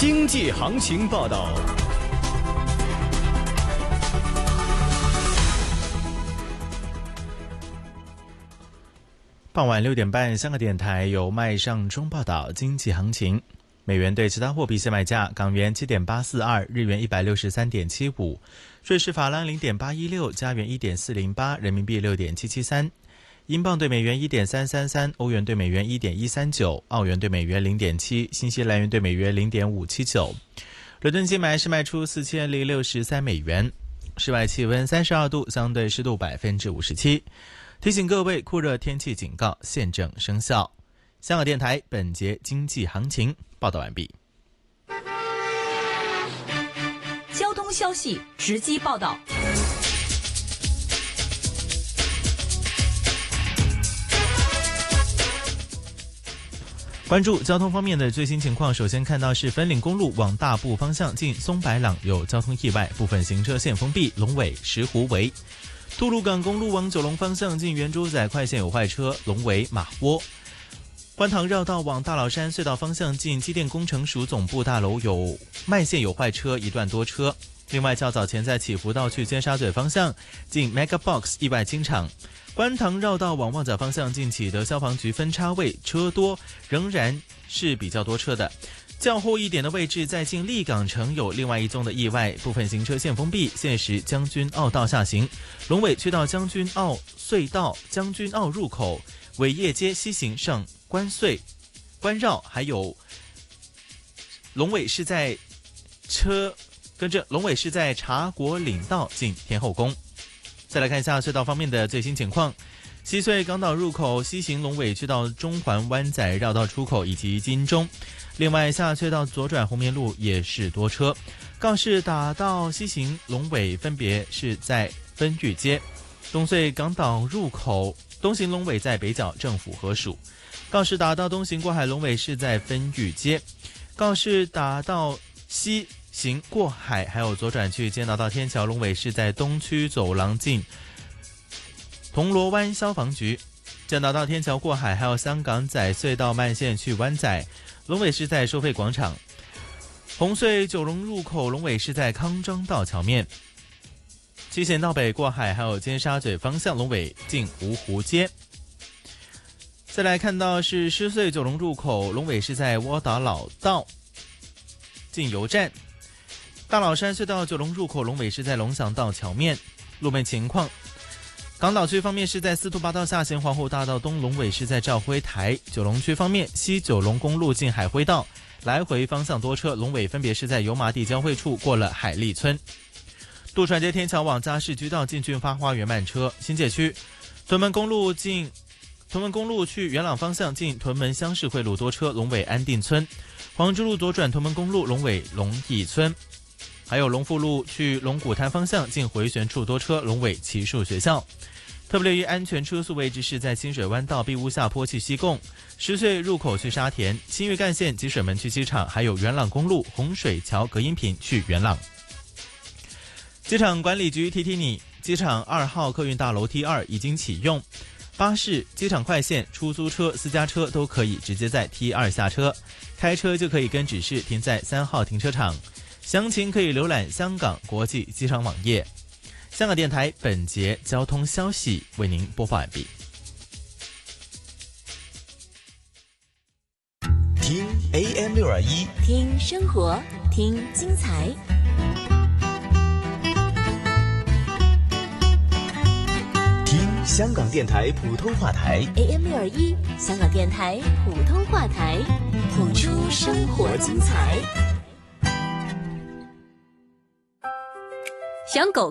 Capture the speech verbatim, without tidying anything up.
经济行情报道。 傍晚六点半，香港电台由麦尚中报道经济行情。美元对其他货币现卖价：港元七点八四二，日元一百六十三点七五，瑞士法郎零点八一六，加元一点四零八，人民币六点七七三，英镑对美元一点三三三，欧元对美元一点一三九，澳元对美元零点七，新西兰元对美元零点五七九。伦敦金买是卖出四千零六十三美元。室外气温三十二度，相对湿度百分之五十七。提醒各位，酷热天气警告现正生效。香港电台本节经济行情报道完毕。 交通消息直击报道。 关注交通方面的最新情况，首先看到是粉岭公路往大埔方向近松白朗有交通意外，部分行车线封闭，龙尾石湖围。吐露港公路往九龙方向近圆珠仔快线有坏车，龙尾马窝。观塘绕道往大老山隧道方向近机电工程署总部大楼有慢线有坏车，一段多车。另外较早前在起福道去尖沙咀方向近 Mega Box 意外清场。观塘绕道往旺角方向近启德消防局分叉位车多，仍然是比较多车的。较后一点的位置，在近立港城有另外一宗的意外，部分行车线封闭，现时将军澳道下行，龙尾去到将军澳隧道、将军澳入口、伟业街西行上关隧、关绕，还有龙尾是在车跟着龙尾是在茶果岭道进天后宫。再来看一下隧道方面的最新情况。西隧港岛入口西行龙尾去到中环湾仔绕道出口以及金钟，另外下隧道左转红棉路也是多车。告士打道西行龙尾分别是在分域街，东隧港岛入口东行龙尾在北角政府合署，告士打道东行过海龙尾是在分域街，告士打道西行过海还有左转去坚道到天桥龙尾是在东区走廊进铜锣湾消防局，坚道到天桥过海还有香港仔隧道慢线去湾仔龙尾是在收费广场，红隧九龙入口龙尾是在康庄道桥面，七贤道北过海还有尖沙咀方向龙尾进芜湖街。再来看到是狮隧九龙入口龙尾是在窝打老道进油站，大老山隧道九龙入口龙尾是在龙翔道桥面。路面情况，港岛区方面是在司徒拔道下行皇后大道东龙尾是在肇辉台，九龙区方面西九龙公路进海辉道来回方向多车，龙尾分别是在油麻地交汇处过了海利村。渡船街天桥往嘉市居道进俊发花园慢车。新界区屯门公路进屯门公路去元朗方向进屯门乡市会路多车，龙尾安定村。黄珠路左转屯门公路龙尾龙义村，还有龙富路去龙鼓滩方向进回旋处多车，龙尾奇树学校。特别留意安全车速位置是在清水湾道碧屋下坡去西贡，石隧入口去沙田，新月干线集水门去机场，还有元朗公路洪水桥隔音屏去元朗。机场管理局提提你，机场二号客运大楼 T 二 已经启用，巴士、机场快线、出租车、私家车都可以直接在 T 二 下车，开车就可以跟指示停在三号停车场。详情可以浏览香港国际机场网页。香港电台本节交通消息为您播报完毕。 听 A M 六二一， 听生活，听精彩。 听香港电台普通话台 A M 六二一，香港电台普通话台，谱出生活精彩。 想狗